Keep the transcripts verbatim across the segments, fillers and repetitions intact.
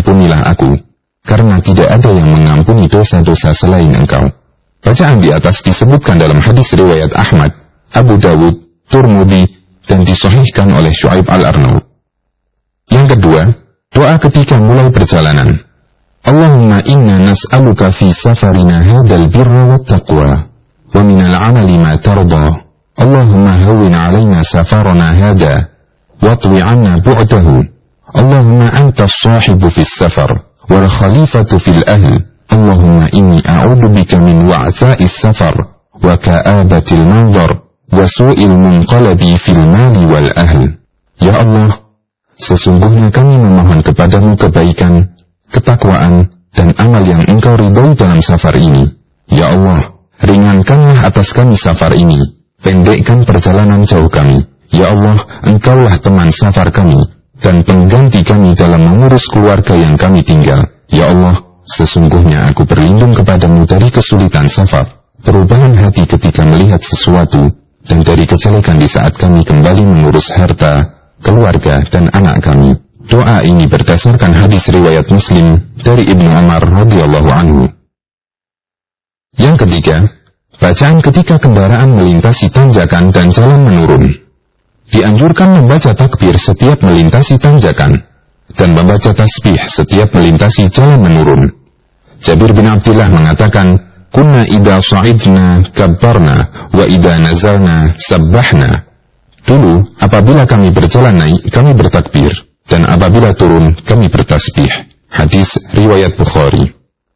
ampunilah aku, karena tidak ada yang mengampuni dosa-dosa selain Engkau. Bacaan di atas disebutkan dalam hadis riwayat Ahmad, Abu Dawud, Turmudi, dan disahihkan oleh Syu'aib al-Arnaud. Yang kedua, doa ketika mulai perjalanan. Allahumma inna nas'aluka fi safarina hadal birra wat taqwa, wa minal amali ma tarda. Allahumma hawwin alaina safarana hada, watwi anna bu'dahu. Allahumma anta as-sahibu fis safar, wal khalifatu fil ahl. Allahumma inni a'udzu bika min wa'tha'is safar, wa ka'abatil manzar, wa su'il munqalabi fil mali wal ahl. Ya Allah, sesungguhnya kami memohon kepadamu kebaikan, ketakwaan, dan amal yang Engkau ridhoi dalam safar ini. Ya Allah, ringankanlah atas kami safar ini, pendekkan perjalanan jauh kami. Ya Allah, Engkaulah teman safar kami, dan pengganti kami dalam mengurus keluarga yang kami tinggal. Ya Allah, sesungguhnya aku berlindung kepadamu dari kesulitan safar, perubahan hati ketika melihat sesuatu, dan dari kejelekan di saat kami kembali mengurus harta, keluarga, dan anak kami. Doa ini berdasarkan hadis riwayat Muslim dari Ibnu Umar radhiyallahu anhu. Yang ketiga, bacaan ketika kendaraan melintasi tanjakan dan jalan menurun. Dianjurkan membaca takbir setiap melintasi tanjakan, dan membaca tasbih setiap melintasi jalan menurun. Jabir bin Abdullah mengatakan, Kunna idha sa'idna kabbarna, wa idha nazalna sabbahna. Dulu, apabila kami berjalan naik, kami bertakbir, dan apabila turun, kami bertasbih. Hadis riwayat Bukhari.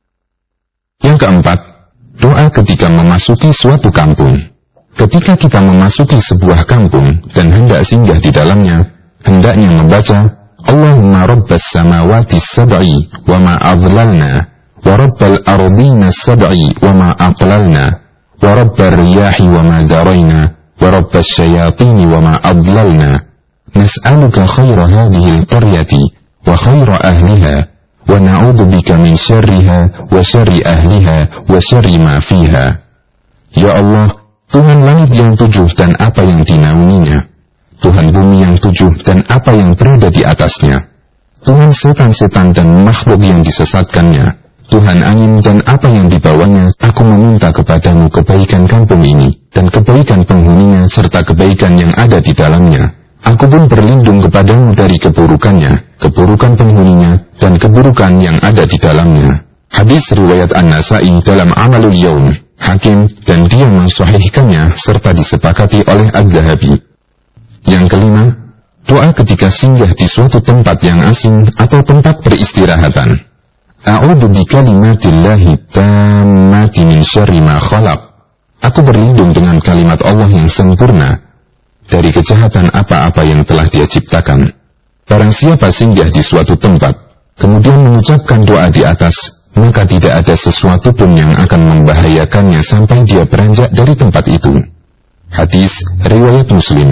Yang keempat, doa ketika memasuki suatu kampung. Ketika kita memasuki sebuah kampung dan hendak singgah di dalamnya, hendaknya membaca Allahumma rabbas samawati sab'i wa ma adlalna, wa rabbal ardina sab'i wa ma aqlalna, wa rabbar riyahi wa ma darayna, wa rabbas syayatini wa ma adlalna. Nas'aluka khaira hadhihi al-qaryati wa khaira ahliha, wa na'udzu bika min syarriha wa syarri ahliha wa syarri ma fiha. Ya Allah, Tuhan langit yang tujuh dan apa yang dinaunginya, Tuhan bumi yang tujuh dan apa yang berada di atasnya, Tuhan setan-setan dan makhluk yang disesatkannya, Tuhan angin dan apa yang dibawanya. Aku meminta kepadamu kebaikan kampung ini dan kebaikan penghuninya serta kebaikan yang ada di dalamnya. Aku pun berlindung kepadamu dari keburukannya, keburukan penghuninya, dan keburukan yang ada di dalamnya. Hadis riwayat An-Nasa'i dalam Amalul Yaum, Hakim, dan dia mensahihkannya serta disepakati oleh Adz-Dzahabi. Yang kelima, doa ketika singgah di suatu tempat yang asing atau tempat peristirahatan. A'udzu bikalimatillahi tammati min syarri ma khalaq. Aku berlindung dengan kalimat Allah yang sempurna dari kejahatan apa-apa yang telah Dia ciptakan. Barang siapa singgah di suatu tempat, kemudian mengucapkan doa di atas, maka tidak ada sesuatu pun yang akan membahayakannya sampai dia beranjak dari tempat itu. Hadis riwayat Muslim.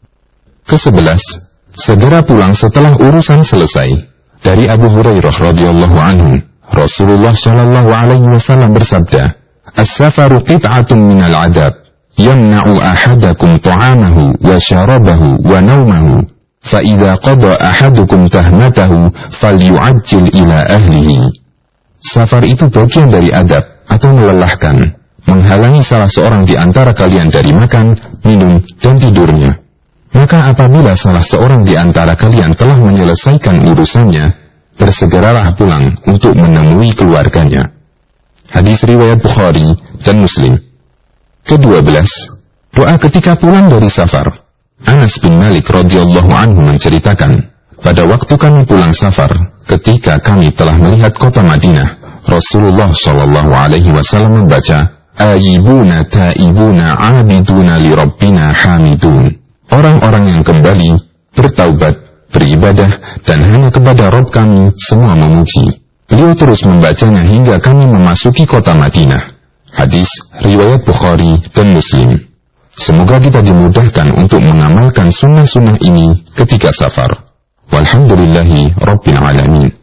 Kesebelas, segera pulang setelah urusan selesai. Dari Abu Hurairah radhiyallahu anhu, Rasulullah shallallahu alaihi wasallam bersabda, "As-safaru qit'atun minal 'adab. Yamna'u ahadakum ta'amahu wa syarabahu wa naumahu, fa idza qada ahadukum tahmatahu falyu'ajjil ila ahlihi." Safar itu bagian dari adab atau melelahkan, menghalangi salah seorang di antara kalian dari makan, minum, dan tidurnya. Maka apabila salah seorang di antara kalian telah menyelesaikan urusannya, bersegeralah pulang untuk menemui keluarganya. Hadis riwayat Bukhari dan Muslim. Kedua belas, doa ketika pulang dari safar. Anas bin Malik radhiyallahu anhu menceritakan, pada waktu kami pulang safar, ketika kami telah melihat kota Madinah, Rasulullah shallallahu alaihi wasallam membaca, "Ayibuna taibuna abiduna li rabbina hamidun." Orang-orang yang kembali, bertaubat, beribadah, dan hanya kepada Rabb kami semua memuji. Beliau terus membacanya hingga kami memasuki kota Madinah. Hadis riwayat Bukhari dan Muslim. Semoga kita dimudahkan untuk mengamalkan sunnah-sunnah ini ketika safar. Walhamdulillahi Rabbil Alamin.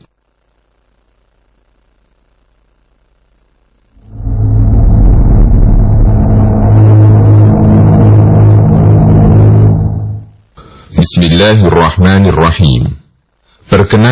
Bismillahirrahmanirrahim. Perkenan